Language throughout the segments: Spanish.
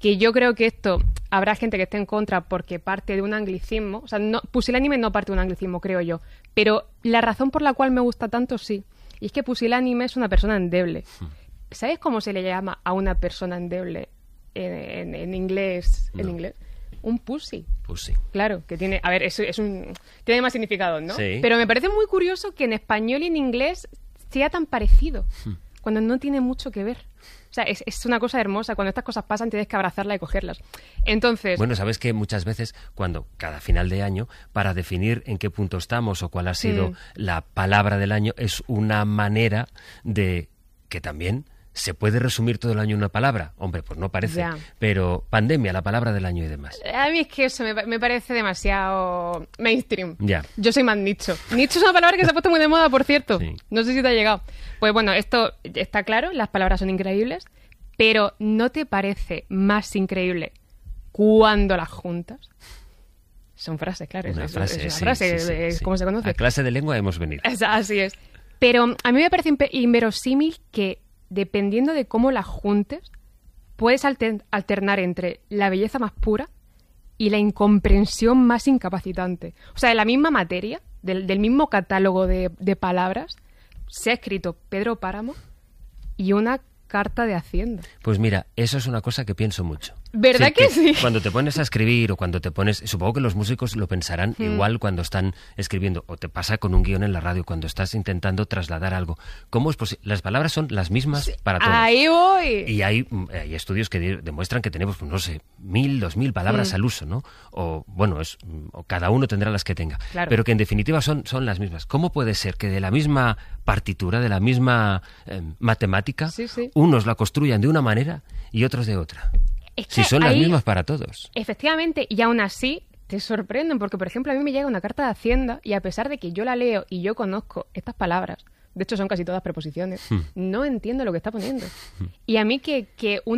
que yo creo que esto habrá gente que esté en contra porque parte de un anglicismo. O sea, pusilánime no parte de un anglicismo, creo yo. Pero la razón por la cual me gusta tanto, sí. Y es que pusilánime es una persona endeble. ¿Sabes cómo se le llama a una persona endeble en inglés? No. En inglés. Un pussy. Pussy. Claro, que tiene... A ver, tiene más significado, ¿no? Sí. Pero me parece muy curioso que en español y en inglés sea tan parecido, cuando no tiene mucho que ver. O sea, es una cosa hermosa. Cuando estas cosas pasan tienes que abrazarlas y cogerlas. Entonces... Bueno, sabes que muchas veces, cada final de año, para definir en qué punto estamos o cuál ha sido la palabra del año, es una manera de que también se puede resumir todo el año en una palabra. Hombre, pues no parece. Ya. Pero pandemia, la palabra del año y demás. A mí es que eso me parece demasiado mainstream. Ya. Yo soy más nicho. Nicho es una palabra que se ha puesto muy de moda, por cierto. Sí. No sé si te ha llegado. Pues bueno, esto está claro, las palabras son increíbles, pero ¿no te parece más increíble cuando las juntas? Son frases, claro. Una es frase, una sí, frase, sí, es sí. como se conoce. A clase de lengua hemos venido. Así es. Pero a mí me parece inverosímil que, dependiendo de cómo las juntes, puedes alternar entre la belleza más pura y la incomprensión más incapacitante. O sea, de la misma materia, del mismo catálogo de palabras, se ha escrito Pedro Páramo y una carta de Hacienda. Pues mira, eso es una cosa que pienso mucho. ¿Verdad que sí? Cuando te pones a escribir o cuando te pones... Supongo que los músicos lo pensarán igual cuando están escribiendo. O te pasa con un guión en la radio cuando estás intentando trasladar algo. ¿Cómo es posible? Las palabras son las mismas para todos. ¡Ahí voy! Y hay estudios que demuestran que tenemos, pues, no sé, 1.000, 2.000 palabras al uso, ¿no? O, bueno, o cada uno tendrá las que tenga. Claro. Pero que en definitiva son las mismas. ¿Cómo puede ser que de la misma partitura, de la misma matemática, unos la construyan de una manera y otros de otra? Si son las mismas para todos. Efectivamente, y aún así te sorprenden, porque por ejemplo a mí me llega una carta de Hacienda y a pesar de que yo la leo y yo conozco estas palabras, de hecho son casi todas preposiciones, no entiendo lo que está poniendo. Y a mí que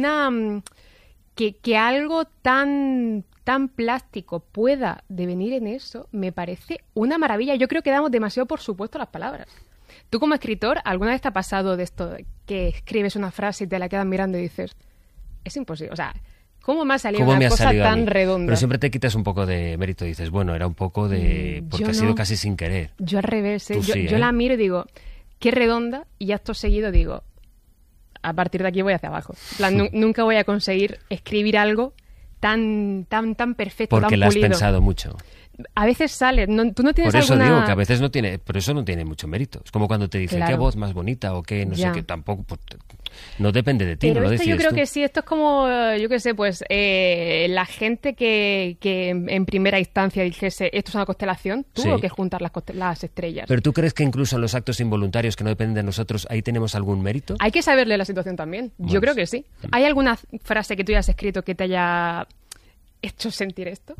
algo tan plástico pueda devenir en eso, me parece una maravilla. Yo creo que damos demasiado por supuesto las palabras. Tú como escritor, ¿alguna vez te ha pasado de esto, que escribes una frase y te la quedas mirando y dices, es imposible? O sea, ¿cómo me ha salido una cosa tan redonda? Pero siempre te quitas un poco de mérito y dices, bueno, era un poco de... porque ha sido casi sin querer. Yo al revés, ¿eh? Sí, yo la miro y digo, qué redonda, y acto seguido digo, a partir de aquí voy hacia abajo. En plan, nunca voy a conseguir escribir algo tan perfecto, porque tan pulido. lo has pensado mucho. A veces sale, tú no tienes Por eso alguna... digo que a veces no tiene, pero eso no tiene mucho mérito. Es como cuando te dicen, Claro. qué voz más bonita o qué, no sé qué, tampoco, pues, no depende de ti, Pero no lo esto decides yo creo tú. que sí, esto es como, yo qué sé, pues la gente que en primera instancia dijese, esto es una constelación, tuvo que juntar las estrellas. ¿Pero tú crees que incluso en los actos involuntarios que no dependen de nosotros, ahí tenemos algún mérito? Hay que saberle la situación también, yo creo que sí. ¿Hay alguna frase que tú hayas escrito que te haya hecho sentir esto?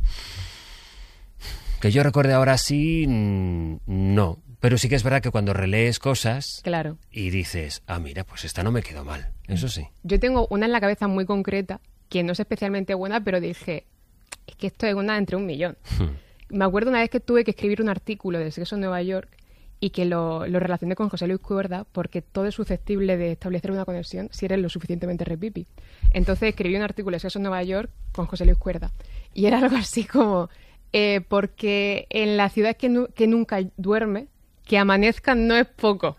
Que yo recuerde ahora sí, no. Pero sí que es verdad que cuando relees cosas Claro. y dices, mira, pues esta no me quedó mal. Eso sí. Yo tengo una en la cabeza muy concreta, que no es especialmente buena, pero dije, es que esto es una entre un millón. Me acuerdo una vez que tuve que escribir un artículo de Sexo en Nueva York y que lo relacioné con José Luis Cuerda, porque todo es susceptible de establecer una conexión si eres lo suficientemente repipi. Entonces escribí un artículo de Sexo en Nueva York con José Luis Cuerda. Y era algo así como... porque en la ciudad que nunca duerme, que amanezcan no es poco.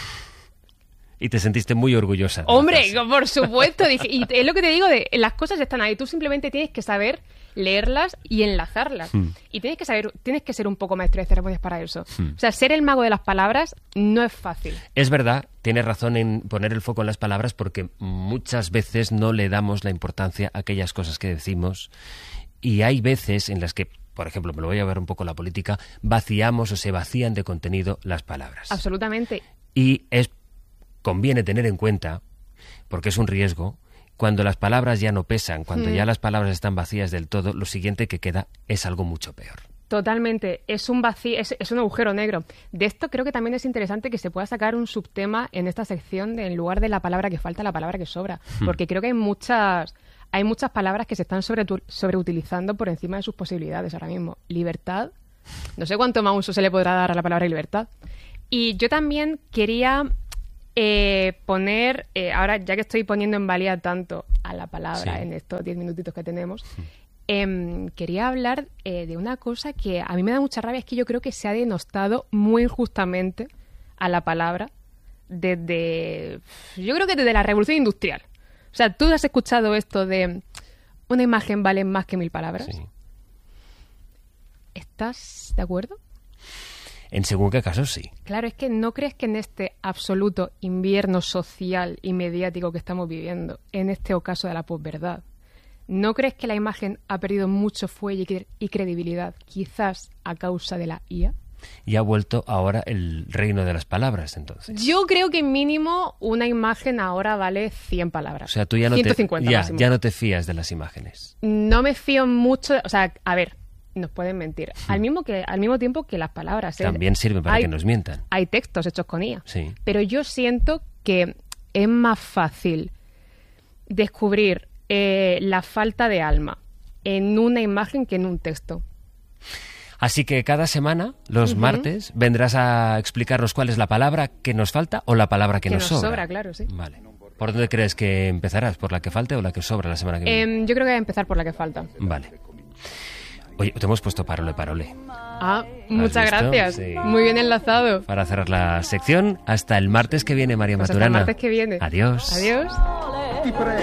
Y te sentiste muy orgullosa. Hombre, por supuesto. Dije, y es lo que te digo, las cosas están ahí. Tú simplemente tienes que saber leerlas y enlazarlas. Y tienes que ser un poco maestro de ceremonias para eso. O sea, ser el mago de las palabras no es fácil. Es verdad, tienes razón en poner el foco en las palabras porque muchas veces no le damos la importancia a aquellas cosas que decimos. Y hay veces en las que, por ejemplo, me lo voy a ver un poco la política, vaciamos o se vacían de contenido las palabras. Absolutamente. Y conviene tener en cuenta, porque es un riesgo, cuando las palabras ya no pesan, cuando ya las palabras están vacías del todo, lo siguiente que queda es algo mucho peor. Totalmente, es un vacío, es un agujero negro. De esto creo que también es interesante que se pueda sacar un subtema en esta sección en lugar de la palabra que falta, la palabra que sobra. Porque creo que hay muchas palabras que se están sobreutilizando por encima de sus posibilidades ahora mismo. Libertad, no sé cuánto más uso se le podrá dar a la palabra libertad. Y yo también quería poner, ahora ya que estoy poniendo en valía tanto a la palabra en estos 10 minutitos que tenemos, quería hablar de una cosa que a mí me da mucha rabia, es que yo creo que se ha denostado muy injustamente a la palabra yo creo que desde la Revolución Industrial. O sea, ¿tú has escuchado esto de una imagen vale más que 1000 palabras? Sí. ¿Estás de acuerdo? En según qué casos, sí. Claro, es que ¿no crees que en este absoluto invierno social y mediático que estamos viviendo, en este ocaso de la posverdad, ¿no crees que la imagen ha perdido mucho fuelle y credibilidad, quizás a causa de la IA? Y ha vuelto ahora el reino de las palabras, entonces. Yo creo que mínimo una imagen ahora vale 100 palabras. O sea, tú ya no 150 máximo. ya no te fías de las imágenes. No me fío mucho, o sea, a ver, nos pueden mentir. Al mismo tiempo que las palabras. También sirven para que nos mientan. Hay textos hechos con IA. Sí. Pero yo siento que es más fácil descubrir la falta de alma en una imagen que en un texto. Así que cada semana, los martes, vendrás a explicarnos cuál es la palabra que nos falta o la palabra que nos sobra. Claro, sí. Vale. ¿Por dónde crees que empezarás? ¿Por la que falte o la que sobra la semana que viene? Yo creo que voy a empezar por la que falta. Vale. Oye, te hemos puesto parole. Ah, muchas gracias. Sí. Muy bien enlazado. Para cerrar la sección, hasta el martes que viene, María Pues Maturana. hasta el martes que viene. Adiós. Adiós.